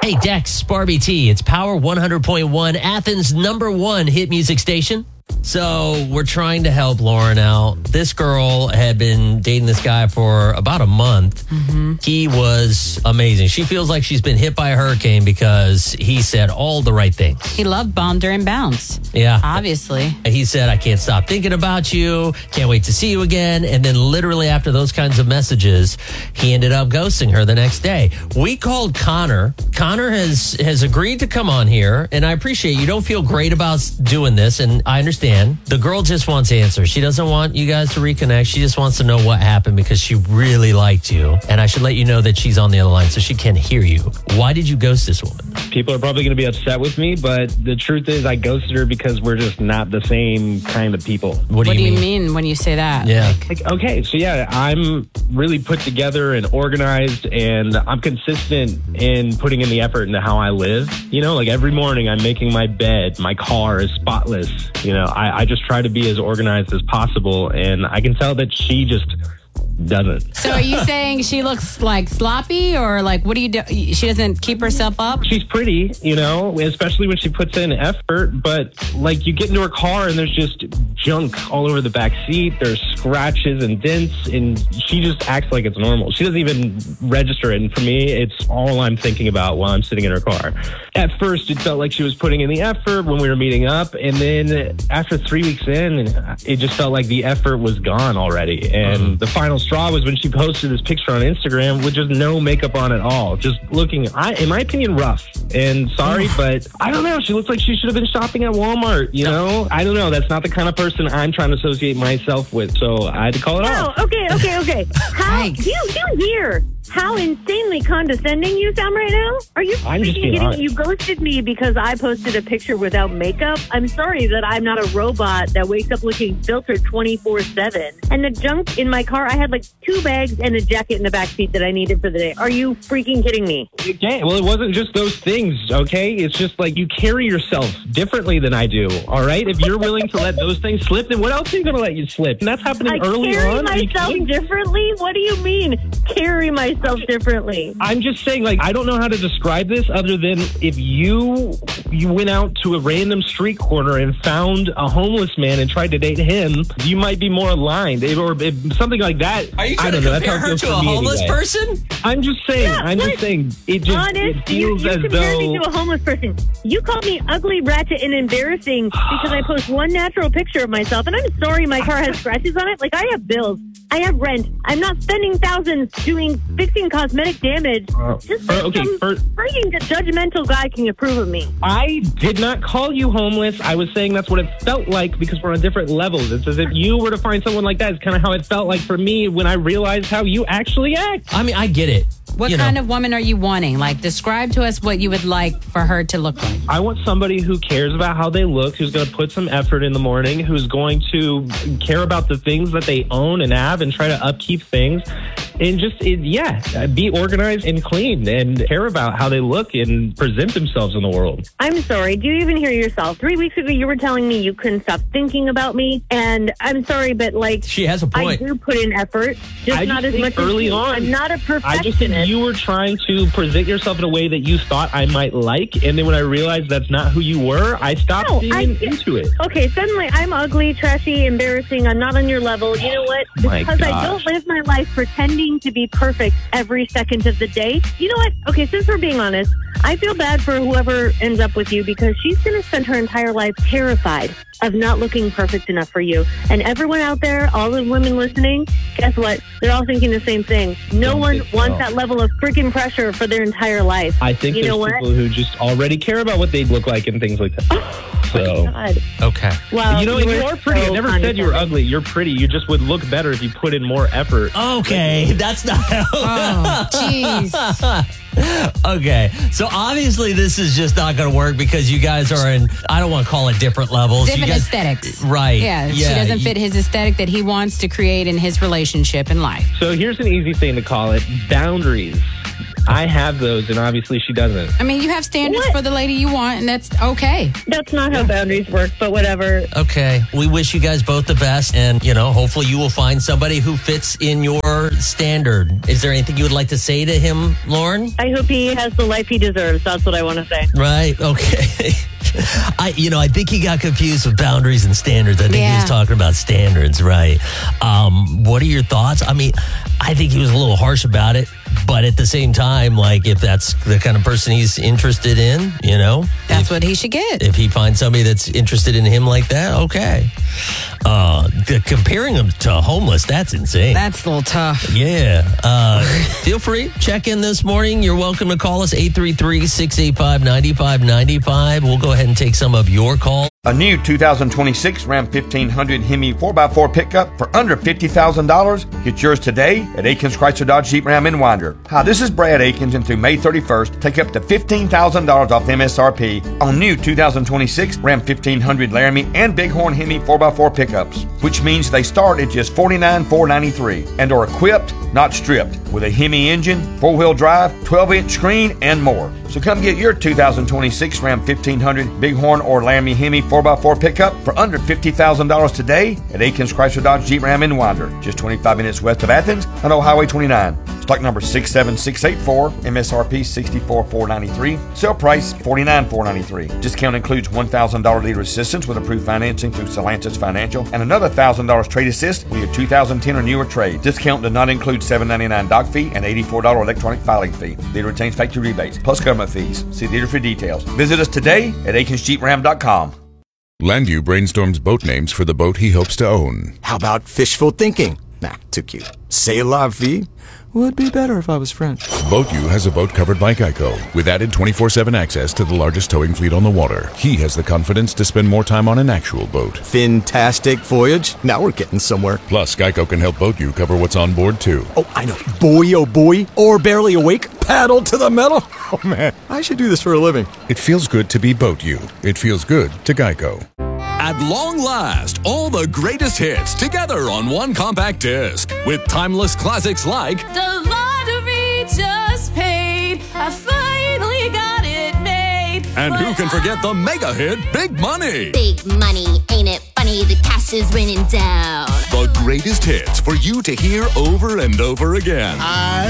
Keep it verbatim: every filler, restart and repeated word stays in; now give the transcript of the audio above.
Hey, Dex, Barbie T. It's Power one hundred point one, Athens' number one hit music station. So we're trying to help Lauren out. This girl had been dating this guy for about a month. Mm-hmm. He was amazing. She feels like she's been hit by a hurricane because he said all the right things. He loved bombed her and bounce. Yeah. Obviously. He said, I can't stop thinking about you. Can't wait to see you again. And then literally after those kinds of messages, he ended up ghosting her the next day. We called Connor. Connor has, has agreed to come on here. And I appreciate you don't feel great about doing this. And I understand. The girl just wants answers. She doesn't want you guys to reconnect. She just wants to know what happened because she really liked you. And I should let you know that she's on the other line so she can hear you. Why did you ghost this woman? People are probably going to be upset with me, but the truth is I ghosted her because we're just not the same kind of people. What do, what you, do mean? you mean when you say that? Yeah. Like, okay, so yeah, I'm really put together and organized, and I'm consistent in putting in the effort into how I live. You know, like every morning I'm making my bed, my car is spotless. You know, I, I just try to be as organized as possible, and I can tell that she just doesn't. So are you saying she looks like sloppy, or like what do you do? She doesn't keep herself up? She's pretty, you know, especially when she puts in effort, but like you get into her car and there's just junk all over the back seat. There's scratches and dents, and she just acts like it's normal. She doesn't even register it, and for me, it's all I'm thinking about while I'm sitting in her car. At first, it felt like she was putting in the effort when we were meeting up, and then after three weeks in, it just felt like the effort was gone already, and mm-hmm. the final straw was when she posted this picture on Instagram with just no makeup on at all. Just looking, I, in my opinion, rough. And sorry, but I don't know. She looks like she should have been shopping at Walmart, you know? I don't know. That's not the kind of person I'm trying to associate myself with. So I had to call it off. Oh, okay, okay, okay. How do you, do you hear how insanely condescending you sound right now? Are you I'm just being kidding? honest. You ghosted me because I posted a picture without makeup? I'm sorry that I'm not a robot that wakes up looking filtered twenty-four seven. And the junk in my car, I had like two bags and a jacket in the back seat that I needed for the day. Are you freaking kidding me? Okay, well, it wasn't just those things, okay? It's just like you carry yourself differently than I do, all right? If you're willing to let those things slip, then what else are you going to let you slip? And that's happening I early carry on. Are you myself kidding? differently? What do you mean, carry myself differently? I'm just saying, like, I don't know how to describe this other than if you you went out to a random street corner and found a homeless man and tried to date him, you might be more aligned. Or if something like that. Are you I trying don't to know. That's compare how it her feels to for a me homeless anyway. person? I'm just saying. Yeah, I'm what? just saying. It just Honest, it you, feels you as compared though. me to a homeless person. You called me ugly, ratchet, and embarrassing because I post one natural picture of myself, and I'm sorry my car has scratches on it. Like, I have bills. I have rent. I'm not spending thousands doing fixing cosmetic damage. Uh, Just uh, so okay, some first- freaking judgmental guy can approve of me. I did not call you homeless. I was saying that's what it felt like because we're on different levels. It's as if you were to find someone like that. It's kind of how it felt like for me when I realized how you actually act. I mean, I get it. What You kind know. of woman are you wanting? Like, describe to us what you would like for her to look like. I want somebody who cares about how they look, who's going to put some effort in the morning, who's going to care about the things that they own and have and try to upkeep things. And just, it, yeah, be organized and clean and care about how they look and present themselves in the world. I'm sorry. Do you even hear yourself? Three weeks ago, you were telling me you couldn't stop thinking about me. And I'm sorry, but like, She has a point. I do put in effort, just I not just as think much early as you. on, I'm not a I just perfectionist. think you were trying to present yourself in a way that you thought I might like. And then when I realized that's not who you were, I stopped No, being I- into it. Okay, suddenly I'm ugly, trashy, embarrassing. I'm not on your level. You know what? My Because I gosh. don't live my life pretending to be perfect every second of the day. You know what? Okay, since we're being honest, I feel bad for whoever ends up with you because she's going to spend her entire life terrified of not looking perfect enough for you. And everyone out there, all the women listening, guess what? They're all thinking the same thing. No Don't one think wants so. that level of freaking pressure for their entire life. I think you there's know what? people who just already care about what they look like and things like that. So, God. Okay. Well, you know, and were you are pretty. I so never said you were condescending. ugly. You're pretty. You just would look better if you put in more effort. Okay, that's not how. Oh, jeez. Okay, so obviously this is just not going to work because you guys are in, I don't want to call it different levels. Different you guys, aesthetics. Right. Yeah, she yeah, doesn't you- fit his aesthetic that he wants to create in his relationship and life. So here's an easy thing to call it: boundaries. I have those, and obviously she doesn't. I mean, you have standards What? for the lady you want, and that's okay. That's not how boundaries work, but whatever. Okay. We wish you guys both the best. And, you know, hopefully you will find somebody who fits in your standard. Is there anything you would like to say to him, Lauren? I hope he has the life he deserves. That's what I want to say. Right. Okay. I, you know, I think he got confused with boundaries and standards. I think he Yeah. was talking about standards, right? Um, what are your thoughts? I mean, I think he was a little harsh about it, but at the same time, like, if that's the kind of person he's interested in, you know, That's if, what he should get. if he finds somebody that's interested in him like that, okay. Uh, the, comparing him to homeless, that's insane. That's a little tough. Yeah. Uh, feel free. Check in this morning. You're welcome to call us eight three three, six eight five, nine five nine five. We'll go ahead and take some of your calls. A new two thousand twenty-six Ram fifteen hundred Hemi four by four pickup for under fifty thousand dollars. Get yours today at Akins Chrysler Dodge Jeep Ram in Winder. Hi, this is Brad Akins, and through May thirty-first, take up to fifteen thousand dollars off M S R P on new two thousand twenty-six Ram fifteen hundred Laramie and Bighorn Hemi four by four pickups, which means they start at just forty-nine thousand four hundred ninety-three dollars and are equipped, not stripped, with a Hemi engine, four-wheel drive, twelve-inch screen, and more. So come get your two thousand twenty-six Ram fifteen hundred Bighorn or Laramie Hemi four by four pickup for under fifty thousand dollars today at Akins Chrysler Dodge Jeep Ram in Winder, just twenty-five minutes west of Athens on Old Highway twenty-nine. Stock number six seven six eight four, M S R P sixty-four thousand four hundred ninety-three dollars, sale price forty-nine thousand four hundred ninety-three dollars. Discount includes one thousand dollars leader assistance with approved financing through Solantis Financial and another one thousand dollars trade assist with your two thousand ten or newer trade. Discount does not include seven dollars and ninety-nine cents doc fee and eighty-four dollars electronic filing fee. Leader retains factory rebates plus government fees. See Leader for details. Visit us today at akins jeep ram dot com. Landview brainstorms boat names for the boat he hopes to own. How about fishful thinking? Nah, too cute. C'est la vie? Would be better if I was French. BoatU has a boat covered by Geico with added twenty-four seven access to the largest towing fleet on the water. He has the confidence to spend more time on an actual boat. Fantastic voyage. Now we're getting somewhere. Plus, Geico can help BoatU cover what's on board, too. Oh, I know. Boy, oh boy. Or barely awake. Paddle to the metal. Oh, man. I should do this for a living. It feels good to be BoatU. It feels good to Geico. At long last, all the greatest hits together on one compact disc with timeless classics like The lottery just paid. I finally got it made. And But who can forget the mega hit Big Money? Big money, ain't it funny? The cash is raining down. The greatest hits for you to hear over and over again.